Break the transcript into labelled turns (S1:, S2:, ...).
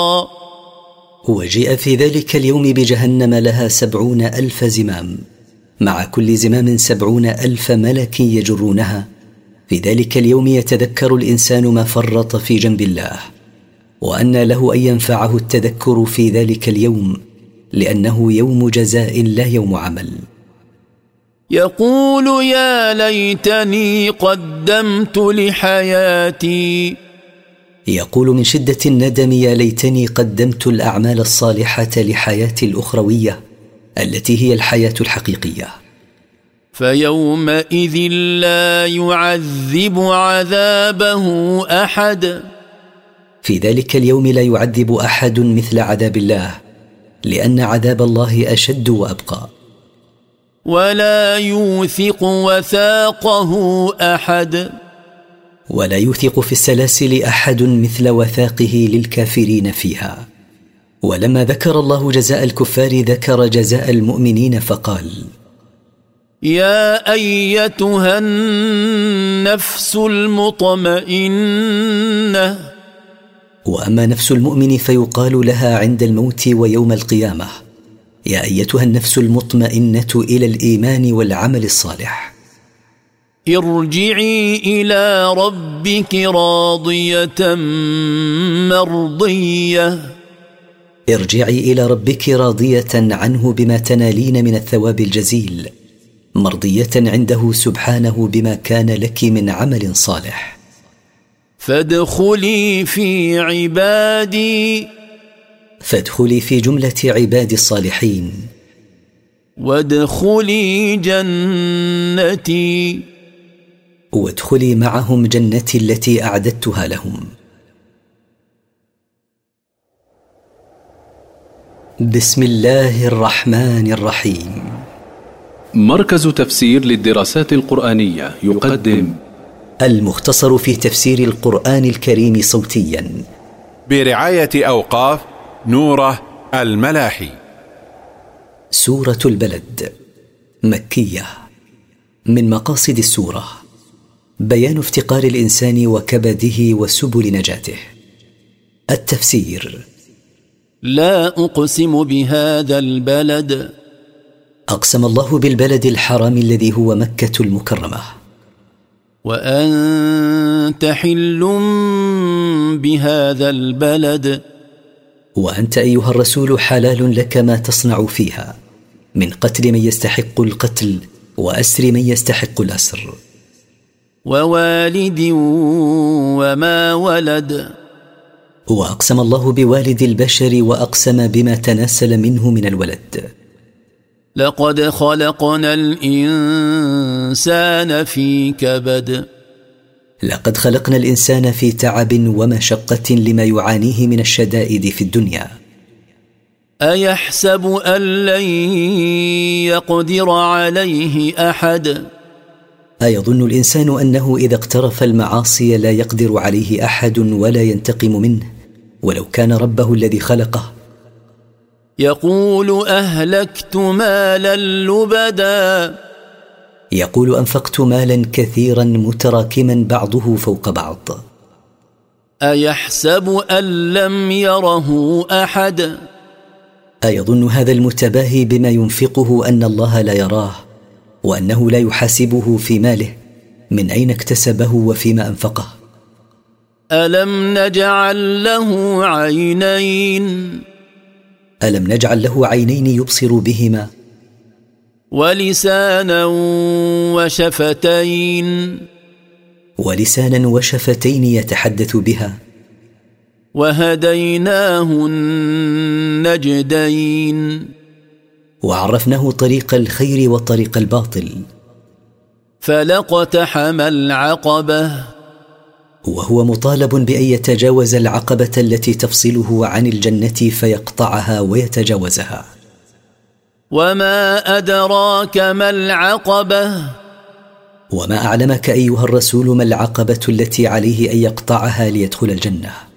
S1: وجيء في ذلك اليوم بجهنم لها 70,000 زمام، مع كل زمام 70,000 ملك يجرونها. في ذلك اليوم يتذكر الإنسان ما فرط في جنب الله، وأن له أن ينفعه التذكر في ذلك اليوم، لأنه يوم جزاء لا يوم عمل.
S2: يقول يا ليتني قدمت لحياتي.
S1: يقول من شدة الندم يا ليتني قدمت الأعمال الصالحة لحياتي الأخروية التي هي الحياة الحقيقية.
S2: فيومئذ لا يعذب عذابه أحد.
S1: في ذلك اليوم لا يعذب أحد مثل عذاب الله، لأن عذاب الله أشد وأبقى.
S2: ولا يوثق وثاقه أحد.
S1: ولا يوثق في السلاسل أحد مثل وثاقه للكافرين فيها. ولما ذكر الله جزاء الكفار ذكر جزاء المؤمنين فقال:
S2: يا أيتها النفس المطمئنة.
S1: وأما نفس المؤمن فيقال لها عند الموت ويوم القيامة: يا أيتها النفس المطمئنة إلى الإيمان والعمل الصالح،
S2: ارجعي إلى ربك راضية مرضية.
S1: ارجعي إلى ربك راضية عنه بما تنالين من الثواب الجزيل، مرضية عنده سبحانه بما كان لك من عمل صالح.
S2: فادخلي في عبادي.
S1: فادخلي في جملة عباد الصالحين.
S2: وادخلي جنتي.
S1: وادخلي معهم جنتي التي أعددتها لهم. بسم الله الرحمن الرحيم.
S3: مركز تفسير للدراسات القرآنية يقدم
S1: المختصر في تفسير القرآن الكريم صوتيا
S4: برعاية أوقاف نوره الملاحي.
S1: سورة البلد مكية. من مقاصد السورة بيان افتقار الإنسان وكبده وسبل نجاته. التفسير:
S2: لا أقسم بهذا البلد.
S1: أقسم الله بالبلد الحرام الذي هو مكة المكرمة.
S2: وأنت حل بهذا البلد.
S1: وأنت أيها الرسول حلال لك ما تصنع فيها من قتل من يستحق القتل وأسر من يستحق الأسر.
S2: ووالد وما ولد.
S1: وأقسم الله بوالد البشر وأقسم بما تناسل منه من الولد.
S2: لقد خلقنا الإنسان في كبد.
S1: لقد خلقنا الإنسان في تعب ومشقة لما يعانيه من الشدائد في الدنيا.
S2: أيحسب أن لن يقدر عليه أحد.
S1: أيظن الإنسان أنه إذا اقترف المعاصي لا يقدر عليه أحد ولا ينتقم منه ولو كان ربه الذي خلقه؟
S2: يقول أهلكت مالا لبدا.
S1: يقول أنفقت مالا كثيرا متراكما بعضه فوق بعض.
S2: أيحسب أن لم يره أحد.
S1: أيظن هذا المتباهي بما ينفقه أن الله لا يراه وأنه لا يحاسبه في ماله من أين اكتسبه وفيما أنفقه؟
S2: ألم نجعل له عينين.
S1: ألم نجعل له عينين يبصر بهما؟
S2: ولسانا وشفتين.
S1: ولسانا وشفتين يتحدث بها.
S2: وهديناه النجدين.
S1: وعرفناه طريق الخير وطريق الباطل.
S2: فلاقتحم العقبة.
S1: وهو مطالب بأن يتجاوز العقبة التي تفصله عن الجنة فيقطعها ويتجاوزها.
S2: وما أدراك ما العقبة.
S1: وما أعلمك أيها الرسول ما العقبة التي عليه أن يقطعها ليدخل الجنة؟